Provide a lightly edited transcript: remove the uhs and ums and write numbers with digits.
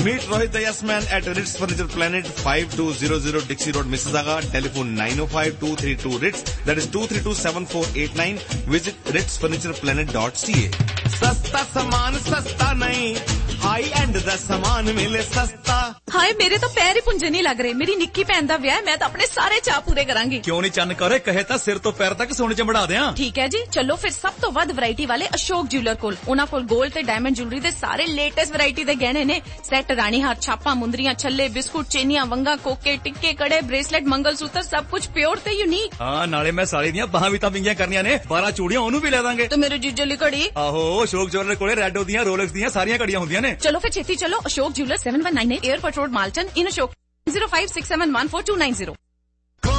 Meet Rohit the Yes Man at Ritz Furniture Planet, 5200 Dixie Road, Mississauga. Telephone 905-232-RITZ. That is 232-7489. Visit ritzfurnitureplanet.ca. सस्ता सामान सस्ता नहीं, high and दा सामान मिले सस्ता। हाय मेरे तो पैर ही पुंजे नहीं लग रहे। मेरी निक्की भैन दा विआह, मैं तो अपने सारे चाह पूरे करांगी। क्यों नहीं चन्न करे, कहे तां सिर तो पैर तक सोने च बढ़ा दियां। ठीक है जी, चलो फिर सब तो वध वैरायटी वाले अशोक ज्वेलर कोल। उन्हां कोल गोल्ड ते डायमंड ज्वेलरी दे सारे लेटेस्ट वैरायटी दे गहने ने। सेट, रानी हार, छापा, मुंदरियां, छल्ले, बिस्कुट, चेनियां, वंगा, कोके, टिक्के, कड़े, ब्रेसलेट, मंगलसूत्र, सब कुछ प्योर ते यूनिक। हाँ, नाले मैं साली दियां बाहां भी तां विंगियां करनियां ने, 12 चूड़ियां ओनू भी ले दांगे। तो मेरे जीजे ली घड़ी? आहो, अशोक ज्वेलर कोले रेडो दियां, रोलेक्स दियां सारियां घड़ियां हुंदियां ने। चलो फिर छेती चलो, Ashok jeweller 7198 airport road, Malton इन अशोक 0567144290।